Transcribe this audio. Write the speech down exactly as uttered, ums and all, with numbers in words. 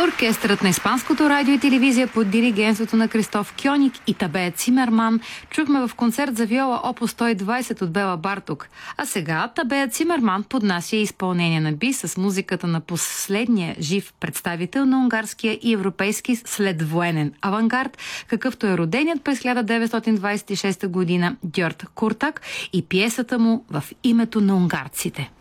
Оркестърът на Испанското радио и телевизия под диригентството на Кристоф Кьоник и Табе Цимерман чухме в концерт за виола опус сто и двайсет от Бела Барток. А сега Табе Цимерман поднася изпълнение на би с музиката на последния жив представител на унгарския и европейски следвоенен авангард, какъвто е роденият през хиляда деветстотин двайсет и шеста година Гьорд Куртак и пиесата му "В името на унгарците".